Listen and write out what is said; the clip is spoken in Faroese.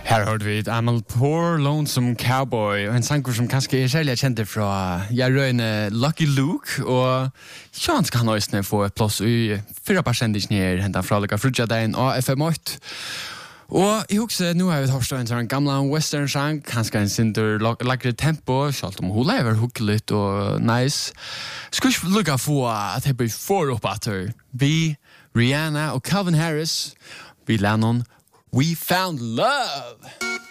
Her hørte vi I'm a poor lonesome cowboy, og en sanger som kanskje er særlig kjent fra røyne Lucky Luke, og Sjans kan også få et plass i 4% nere hentet fra Lika Frudjadein og FM8. Og jeg husker, nå har vi hørt en gamle western-sang, kanskje en sinter lagre tempo, selv om hun lever hukkelig og nice. Skal ikke lukke få at det blir for opp etter vi, Rihanna og Calvin Harris, vi lærer noen We Found Love.